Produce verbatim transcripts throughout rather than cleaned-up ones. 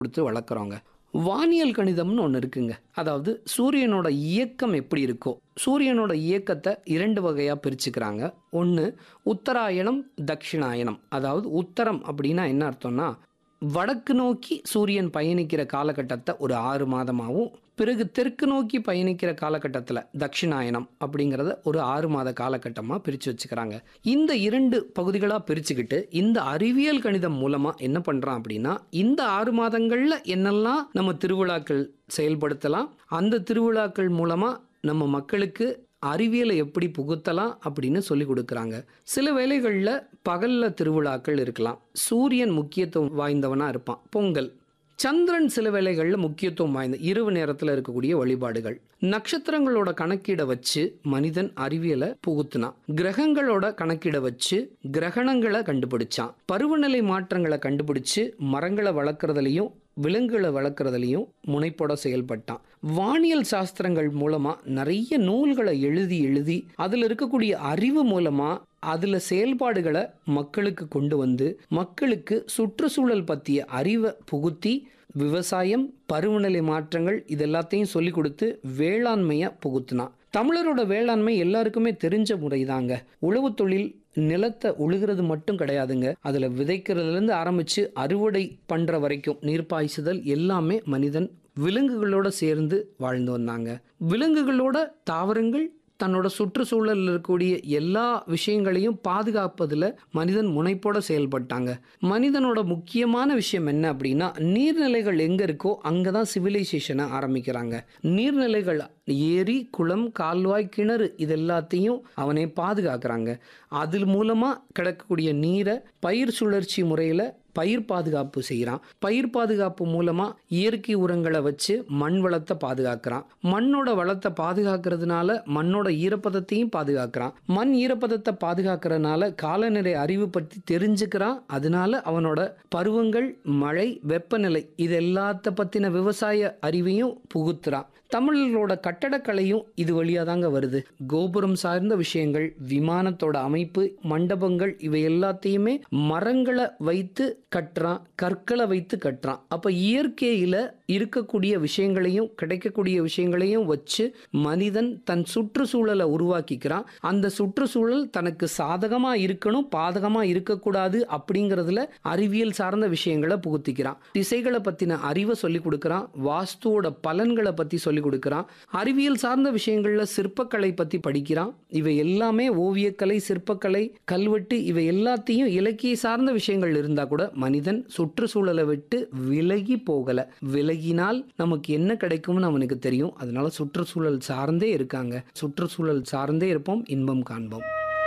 கொடுத்து வளர்க்குறோங்க. வானியல் கணிதம்னு ஒன்று இருக்குங்க. அதாவது சூரியனோட இயக்கம் எப்படி இருக்கோ, சூரியனோட இயக்கத்தை இரண்டு வகையாக பிரிச்சுக்கிறாங்க. ஒன்று உத்தராயணம், தட்சிணாயனம். அதாவது உத்தரம் அப்படின்னா என்ன அர்த்தம்னா, வடக்கு நோக்கி சூரியன் பயணிக்கிற காலகட்டத்தை ஒரு ஆறு மாதமாகவும், பிறகு தெற்கு நோக்கி பயணிக்கிற காலகட்டத்தில் தட்சிணாயனம் அப்படிங்கிறத ஒரு ஆறு மாத காலகட்டமாக பிரித்து வச்சுக்கிறாங்க. இந்த இரண்டு பகுதிகளாக பிரிச்சுக்கிட்டு இந்த அறிவியல் கணிதம் மூலமாக என்ன பண்ணுறான் அப்படின்னா, இந்த ஆறு மாதங்களில் என்னெல்லாம் நம்ம திருவிழாக்கள் செயல்படுத்தலாம், அந்த திருவிழாக்கள் மூலமாக நம்ம மக்களுக்கு அறிவியலை எப்படி புகுத்தலாம் அப்படின்னு சொல்லி கொடுக்குறாங்க. சில வேளைகளில் பகலில் திருவிழாக்கள் இருக்கலாம், சூரியன் முக்கியத்துவம் வாய்ந்தவனாக இருப்பான், பொங்கல். சந்திரன் சில வேளைகளில் முக்கியத்துவம் வாய்ந்த இரவு நேரத்தில் இருக்கக்கூடிய வழிபாடுகள். நட்சத்திரங்களோட கணக்கீடை வச்சு மனிதன் அறிவியலை புகுத்தினான். கிரகங்களோட கணக்கீடை வச்சு கிரகணங்களை கண்டுபிடிச்சான். பருவநிலை மாற்றங்களை கண்டுபிடிச்சு மரங்களை வளர்க்குறதுலையும் விலங்குகளை வளர்க்குறதுலையும் முனைப்போட செயல்பட்டான். வானியல் சாஸ்திரங்கள் மூலமா நிறைய நூல்களை எழுதி எழுதி அதில் இருக்கக்கூடிய அறிவு மூலமா அதில் செயல்பாடுகளை மக்களுக்கு கொண்டு வந்து மக்களுக்கு சுற்றுச்சூழல் பற்றிய அறிவை புகுத்தி விவசாயம், பருவநிலை மாற்றங்கள் இது எல்லாத்தையும் சொல்லி கொடுத்து வேளாண்மையை புகுத்தினான். தமிழரோட வேளாண்மை எல்லாருக்குமே தெரிஞ்ச முறைதாங்க. உழவு தொழில் நிலத்தை உழுகிறது மட்டும் கிடையாதுங்க. அதில் விதைக்கிறதுலேருந்து ஆரம்பித்து அறுவடை பண்ணுற வரைக்கும் நீர் பாய்ச்சுதல் எல்லாமே மனிதன் விலங்குகளோட சேர்ந்து வாழ்ந்து வந்தாங்க. விலங்குகளோட தாவரங்கள் தன்னோட சுற்றுச்சூழலில் இருக்கக்கூடிய எல்லா விஷயங்களையும் பாதுகாப்பதில் மனிதன் முனைப்போட செயல்பட்டாங்க. மனிதனோட முக்கியமான விஷயம் என்ன அப்படின்னா, நீர்நிலைகள் எங்கே இருக்கோ அங்கே தான் சிவிலைசேஷனை ஆரம்பிக்கிறாங்க. நீர்நிலைகள் ஏரி, குளம், கால்வாய், கிணறு இது எல்லாத்தையும் அவனே பாதுகாக்கிறாங்க. அது மூலமாக கிடக்கக்கூடிய நீரை பயிர் சுழற்சி முறையில் பயிர் பாதுகாப்பு செய்கிறான். பயிர் பாதுகாப்பு மூலமாக இயற்கை உரங்களை வச்சு மண் வளத்தை பாதுகாக்கிறான். மண்ணோட வளத்தை பாதுகாக்கிறதுனால மண்ணோட ஈரப்பதத்தையும் பாதுகாக்கிறான். மண் ஈரப்பதத்தை பாதுகாக்கிறதுனால காலநிலை அறிவு பற்றி தெரிஞ்சுக்கிறான். அதனால அவனோட பருவங்கள், மழை, வெப்பநிலை இது எல்லாத்த பற்றின விவசாய அறிவையும் புகுத்துறான். தமிழர்களோட கட்டடக்கலையும் இது வழியாக தாங்க வருது. கோபுரம் சார்ந்த விஷயங்கள், விமானத்தோட அமைப்பு, மண்டபங்கள் இவை எல்லாத்தையுமே மரங்களை வைத்து கட்டுறான், கற்களை வைத்து கட்டுறான். அப்போ இயற்கையில் இருக்கக்கூடிய விஷயங்களையும் கிடைக்கக்கூடிய விஷயங்களையும் வச்சு மனிதன் தன் சுற்றுச்சூழலை உருவாக்கிக்கிறான். அந்த சுற்றுச்சூழல் தனக்கு சாதகமாக இருக்கணும், பாதகமாக இருக்கக்கூடாது அப்படிங்கிறதுல அறிவியல் சார்ந்த விஷயங்களை புகுத்திக்கிறான். திசைகளை பற்றின அறிவை சொல்லி கொடுக்குறான். வாஸ்துவோட பலன்களை பற்றி சொல்லி கொடுக்குறான். அறிவியல் சார்ந்த விஷயங்கள்ல சிற்பக்கலை பற்றி படிக்கிறான். இவை எல்லாமே ஓவியக்கலை, சிற்பக்கலை, கல்வெட்டு இவை எல்லாத்தையும் இலக்கிய சார்ந்த விஷயங்கள் இருந்தா கூட மனிதன் சுற்றுச்சூழலை விட்டு விலகி போகல. விலகினால் நமக்கு என்ன கிடைக்கும்னு அவனுக்கு தெரியும். அதனால சுற்றுச்சூழல் சார்ந்தே இருக்காங்க. சுற்றுச்சூழல் சார்ந்தே இருப்போம், இன்பம் காண்போம்.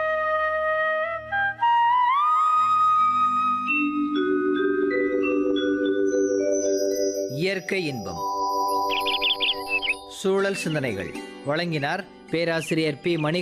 இயற்கை இன்பம், சூழல் சிந்தனைகள் வழங்கினார் பேராசிரியர் பி மணி